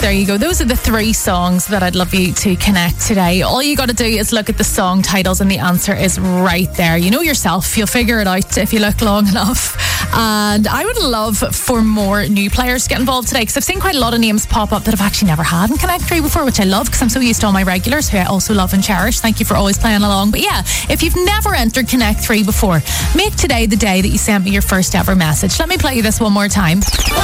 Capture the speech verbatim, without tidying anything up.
there you go. Those are the three songs that I'd love you to connect today. All you got to do is look at the song titles and the answer is right there. You know yourself. You'll figure it out if you look long enough. And I would love for more new players to get involved today, because I've seen quite a lot of names pop up that I've actually never had in Connect three before, which I love because I'm so used to all my regulars who I also love and cherish. Thank you for always playing along. But yeah, if you've never entered Connect three before, make today the day that you sent me your first ever message. Let me play you this one more time.